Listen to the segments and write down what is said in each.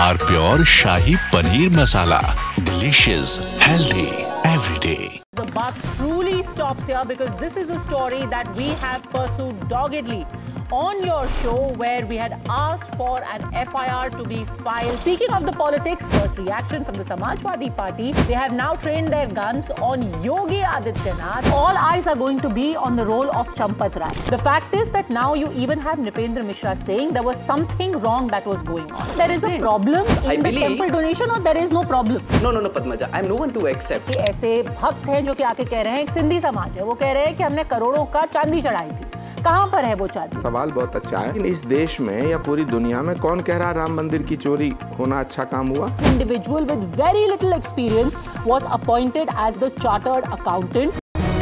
R Pure Shahi Paneer Masala. Delicious, healthy, every day. The buck truly stops here because this is a story that we have pursued doggedly on your show, where we had asked for an FIR to be filed. Speaking of the politics, first reaction from the Samajwadi Party, they have now trained their guns on Yogi Adityanath. All eyes are going to be on the role of Champat Rai. The fact is that now you even have Nripendra Mishra saying there was something wrong that was going on. There is a problem in the temple donation, or there is no problem? No, Padmaja, I am no one to accept. ऐसे भक्त हैं जो कि आके कह रहे हैं, एक सिंधी समाज है, वो कह रहे हैं कि हमने करोड़ों का चांदी चढ़ाई थी. कहाँ पर है वो चांदी? सवाल बहुत अच्छा है, लेकिन इस देश में या पूरी दुनिया में कौन कह रहा राम मंदिर की चोरी होना अच्छा काम हुआ? Individual with very little experience was appointed as the chartered accountant.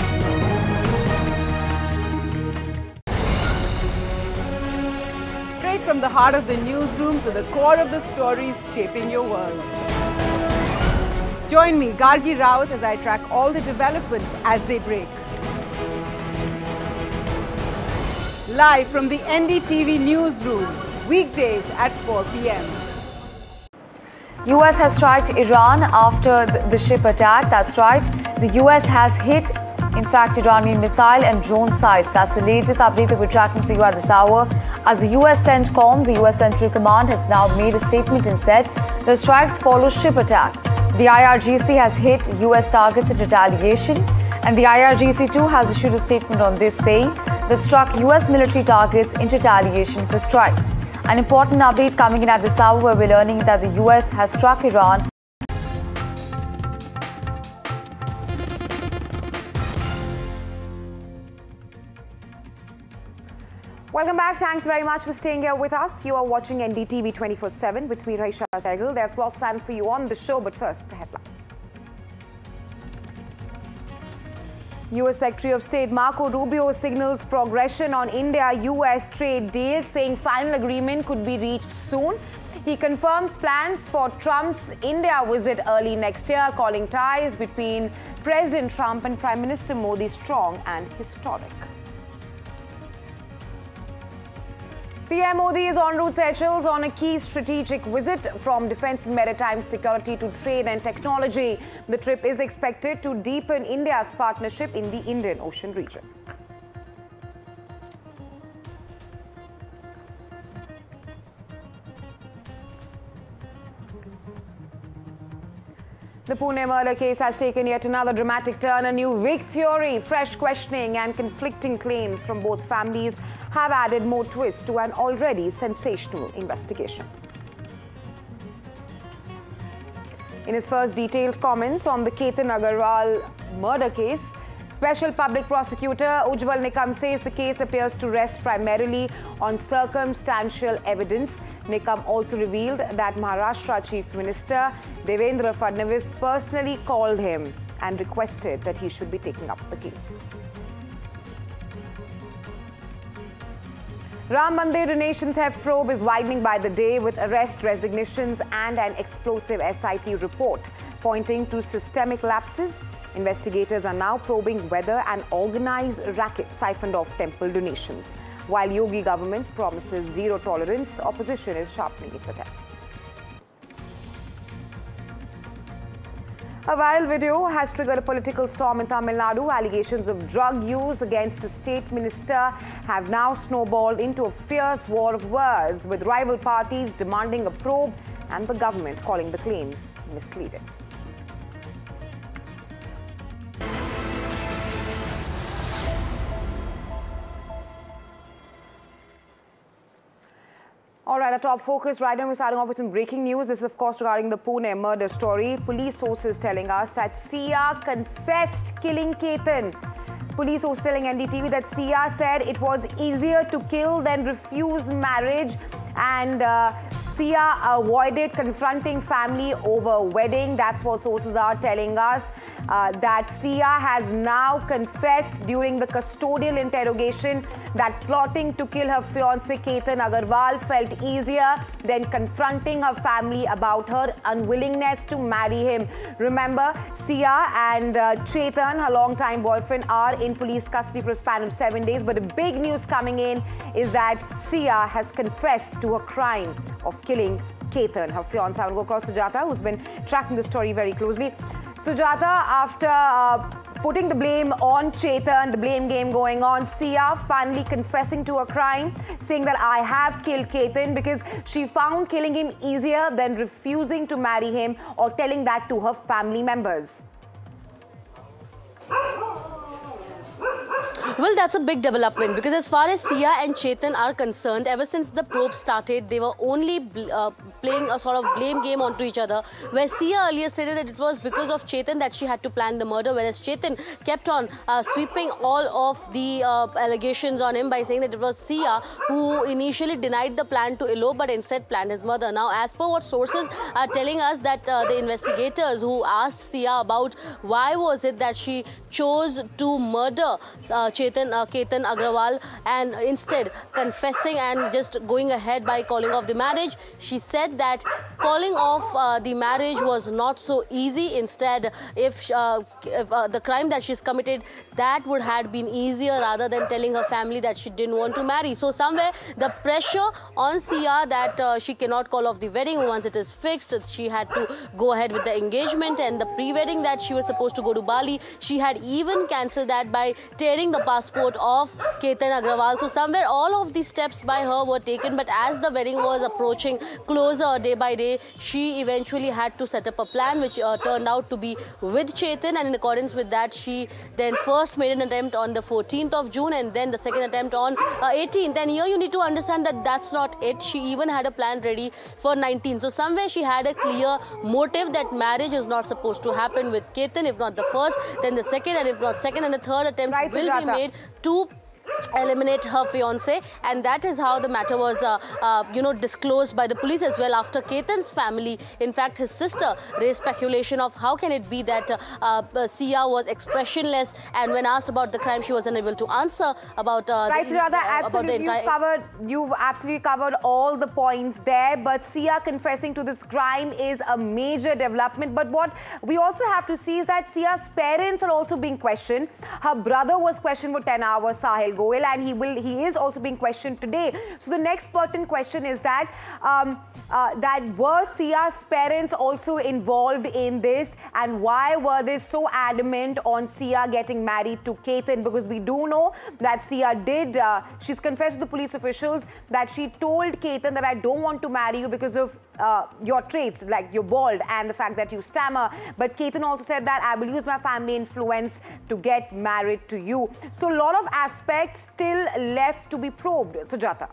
Straight from the heart of the newsroom to the core of the stories shaping your world. Join me, Gargi Raut, as I track all the developments as they break. Live from the NDTV newsroom, weekdays at 4 p.m. US has struck Iran after the ship attack. That's right. The US has hit, in fact, Iranian missile and drone sites. That's the latest update that we're tracking for you at this hour. As the US CENTCOM, the US Central Command, has now made a statement and said the strikes follow ship attack. The IRGC has hit US targets in retaliation, and the IRGC too has issued a statement on this, saying they struck US military targets in retaliation for strikes. An important update coming in at this hour, where we're learning that the US has struck Iran. Welcome back. Thanks very much for staying here with us. You are watching NDTV 24/7 with me, Raisha Sehgal. There's lots planned for you on the show, but first, the headlines. US Secretary of State Marco Rubio signals progression on India-US trade deal, saying final agreement could be reached soon. He confirms plans for Trump's India visit early next year, calling ties between President Trump and Prime Minister Modi strong and historic. PM Modi is en route Seychelles on a key strategic visit, from defense and maritime security to trade and technology. The trip is expected to deepen India's partnership in the Indian Ocean region. The Pune murder case has taken yet another dramatic turn. A new wig theory, fresh questioning and conflicting claims from both families have added more twist to an already sensational investigation. In his first detailed comments on the Ketan Agarwal murder case, Special Public Prosecutor Ujjwal Nikam says the case appears to rest primarily on circumstantial evidence. Nikam also revealed that Maharashtra Chief Minister Devendra Fadnavis personally called him and requested that he should be taking up the case. Ram Mandir donation theft probe is widening by the day, with arrest, resignations and an explosive SIT report pointing to systemic lapses. Investigators are now probing whether an organized racket siphoned off temple donations. While Yogi government promises zero tolerance, opposition is sharpening its attack. A viral video has triggered a political storm in Tamil Nadu. Allegations of drug use against a state minister have now snowballed into a fierce war of words, with rival parties demanding a probe and the government calling the claims misleading. All right, our top focus right now, we're starting off with some breaking news. This is, of course, regarding the Pune murder story. Police sources telling us that Sia confessed killing Ketan. Police sources telling NDTV that Sia said it was easier to kill than refuse marriage, and Sia avoided confronting family over wedding. That's what sources are telling us. That Sia has now confessed during the custodial interrogation that plotting to kill her fiancé Ketan Agarwal felt easier than confronting her family about her unwillingness to marry him. Remember, Sia and Chetan, her longtime boyfriend, are in police custody for a span of 7 days. But the big news coming in is that Sia has confessed to her crime of killing Ketan, her fiancé. I will go across to Sujata, who's been tracking the story very closely. Sujata, after putting the blame on Chetan, the blame game going on, Sia finally confessing to a crime, saying that I have killed Ketan because she found killing him easier than refusing to marry him or telling that to her family members. Well, that's a big development because as far as Sia and Chetan are concerned, ever since the probe started, they were only playing a sort of blame game onto each other, where Sia earlier stated that it was because of Chetan that she had to plan the murder, whereas Chetan kept on sweeping all of the allegations on him by saying that it was Sia who initially denied the plan to elope but instead planned his murder. Now, as per what sources are telling us, that the investigators who asked Sia about why was it that she chose to murder Ketan Agrawal and instead confessing and just going ahead by calling off the marriage, she said that calling off the marriage was not so easy. Instead, if the crime that she's committed, that would have been easier rather than telling her family that she didn't want to marry. So somewhere the pressure on Sia that she cannot call off the wedding once it is fixed, she had to go ahead with the engagement and the pre-wedding that she was supposed to go to Bali, she had even cancelled that by tearing the passport of Ketan Agrawal. So somewhere all of these steps by her were taken, but as the wedding was approaching closer day by day, she eventually had to set up a plan which turned out to be with Chetan, and in accordance with that, she then first made an attempt on the 14th of June and then the second attempt on 18th. And here you need to understand that that's not it. She even had a plan ready for 19th. So somewhere she had a clear motive that marriage is not supposed to happen with Ketan. If not the first, then the second, and if not second and the third attempt will be made to eliminate her fiancé, and that is how the matter was disclosed by the police as well, after Ketan's family, in fact his sister, raised speculation of how can it be that Sia was expressionless, and when asked about the crime she was unable to answer about you've absolutely covered all the points there, but Sia confessing to this crime is a major development. But what we also have to see is that Sia's parents are also being questioned. Her brother was questioned for 10 hours, Sahil Goel, and he is also being questioned today. So the next pertinent question is that were Sia's parents also involved in this, and why were they so adamant on Sia getting married to Ketan? Because we do know that Sia did, she's confessed to the police officials that she told Ketan that I don't want to marry you because of your traits, like you're bald and the fact that you stammer. But Ketan also said that I will use my family influence to get married to you. So a lot of aspects still left to be probed. Sujata.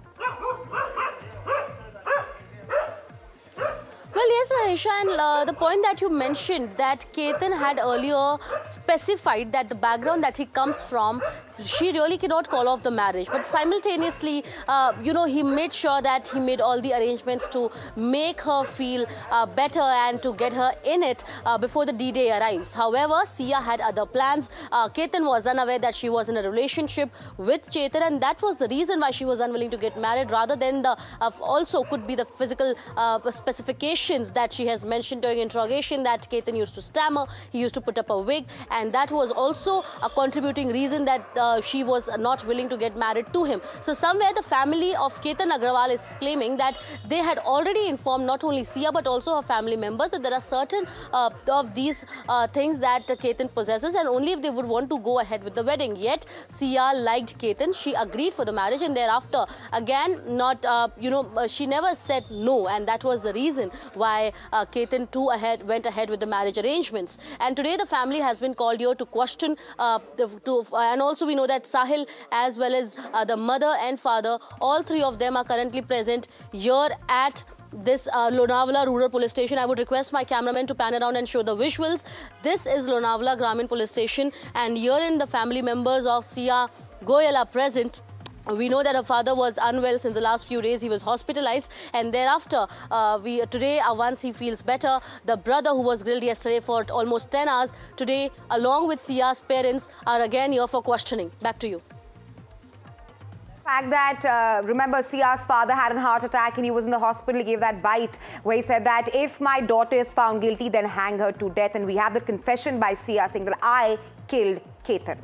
Well, yes, Rahisha, and the point that you mentioned, that Ketan had earlier specified that the background that he comes from, she really cannot call off the marriage. But simultaneously, he made sure that he made all the arrangements to make her feel better and to get her in it before the D-Day arrives. However, Sia had other plans. Ketan was unaware that she was in a relationship with Chetan, and that was the reason why she was unwilling to get married, rather than the also could be the physical specifications that she has mentioned during interrogation, that Ketan used to stammer, he used to put up a wig, and that was also a contributing reason that she was not willing to get married to him. So somewhere the family of Ketan Agrawal is claiming that they had already informed not only Sia but also her family members that there are certain of these things that Ketan possesses, and only if they would want to go ahead with the wedding. Yet Sia liked Ketan, she agreed for the marriage, and thereafter again she never said no, and that was the reason why Ketan too went ahead with the marriage arrangements. And today the family has been called here to question and also we know that Sahil as well as the mother and father, all three of them are currently present here at this Lonavala Rural Police Station. I would request my cameraman to pan around and show the visuals. This is Lonavala Gramin Police Station, and herein the family members of Sia Goel are present. We know that her father was unwell since the last few days. He was hospitalized, and thereafter, today, once he feels better, the brother who was grilled yesterday for almost 10 hours, today, along with Sia's parents, are again here for questioning. Back to you. Fact that, remember, Sia's father had a heart attack and he was in the hospital. He gave that bite where he said that if my daughter is found guilty, then hang her to death. And we have the confession by Sia saying that I killed Ketan.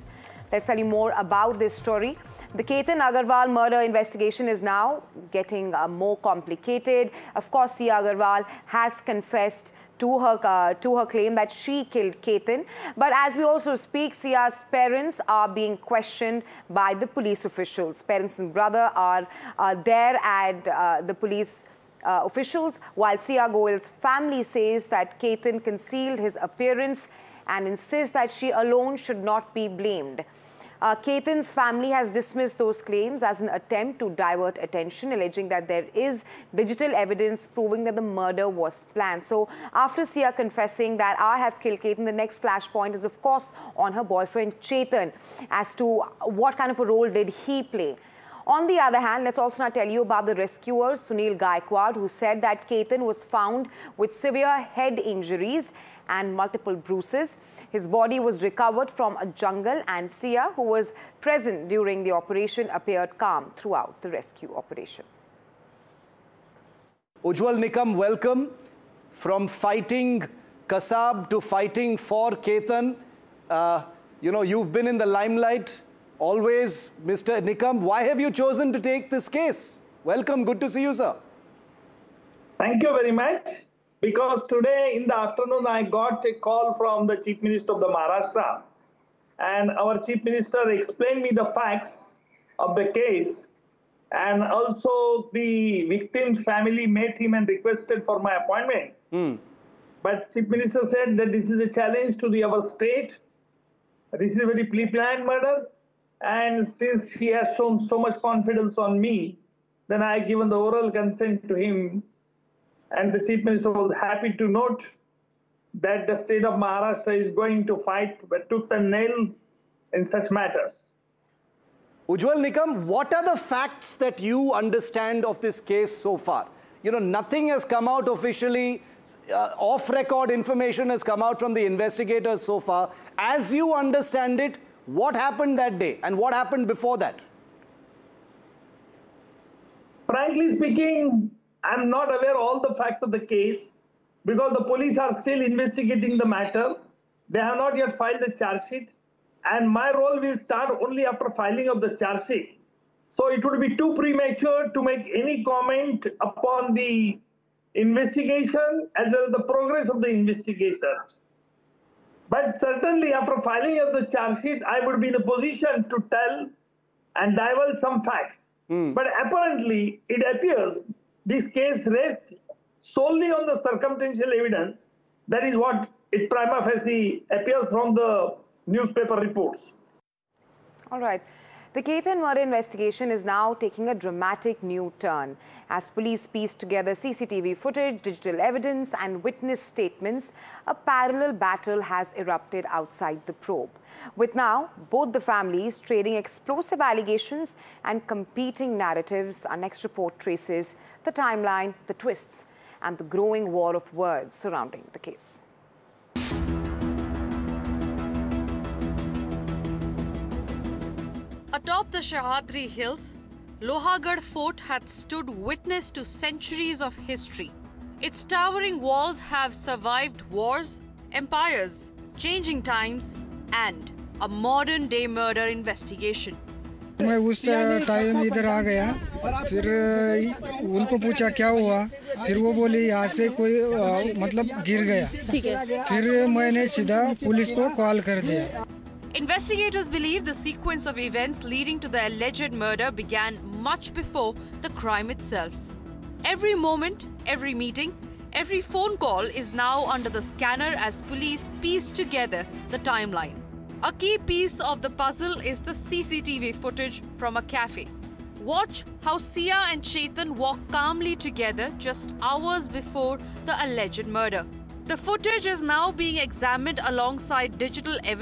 Let's tell you more about this story. The Ketan Agarwal murder investigation is now getting more complicated. Of course, Sia Agarwal has confessed to her claim that she killed Ketan. But as we also speak, Sia's parents are being questioned by the police officials. Parents and brother are there at the police officials, while Sia Goel's family says that Ketan concealed his appearance and insists that she alone should not be blamed. Ketan's family has dismissed those claims as an attempt to divert attention, alleging that there is digital evidence proving that the murder was planned. So after Sia confessing that I have killed Ketan, the next flashpoint is of course on her boyfriend Chetan as to what kind of a role did he play. On the other hand, let's also now tell you about the rescuer Sunil Gaikwad, who said that Ketan was found with severe head injuries and multiple bruises. His body was recovered from a jungle, and Sia, who was present during the operation, appeared calm throughout the rescue operation. Ujjwal Nikam, welcome. From fighting Kasab to fighting for Ketan, you've been in the limelight always, Mr. Nikam. Why have you chosen to take this case? Welcome, good to see you, sir. Thank you very much. Because today in the afternoon, I got a call from the Chief Minister of the Maharashtra, and our Chief Minister explained me the facts of the case, and also the victim's family met him and requested for my appointment. But Chief Minister said that this is a challenge to our state. This is a very pre-planned murder, and since he has shown so much confidence on me, then I have given the oral consent to him. And the Chief Minister was happy to note that the state of Maharashtra is going to fight tooth and nail in such matters. Ujjwal Nikam, what are the facts that you understand of this case so far? Nothing has come out officially. Off-record information has come out from the investigators so far. As you understand it, what happened that day and what happened before that? Frankly speaking, I'm not aware of all the facts of the case because the police are still investigating the matter. They have not yet filed the charge sheet, and my role will start only after filing of the charge sheet. So it would be too premature to make any comment upon the investigation as well as the progress of the investigation. But certainly after filing of the charge sheet, I would be in a position to tell and divulge some facts. But apparently, it appears this case rests solely on the circumstantial evidence. That is what it prima facie appears from the newspaper reports. All right. The Ketan murder investigation is now taking a dramatic new turn. As police piece together CCTV footage, digital evidence and witness statements, a parallel battle has erupted outside the probe. With now both the families trading explosive allegations and competing narratives, our next report traces the timeline, the twists and the growing war of words surrounding the case. Atop the Sahyadri Hills, Lohagarh Fort had stood witness to centuries of history. Its towering walls have survived wars, empires, changing times, and a modern-day murder investigation. मैं उस time इधर आ गया, फिर उनको पूछा क्या हुआ, फिर वो बोली यहाँ से कोई मतलब गिर गया, फिर मैंने सीधा पुलिस को कॉल कर दिया. Investigators believe the sequence of events leading to the alleged murder began much before the crime itself. Every moment, every meeting, every phone call is now under the scanner as police piece together the timeline. A key piece of the puzzle is the CCTV footage from a cafe. Watch how Sia and Chetan walk calmly together just hours before the alleged murder. The footage is now being examined alongside digital evidence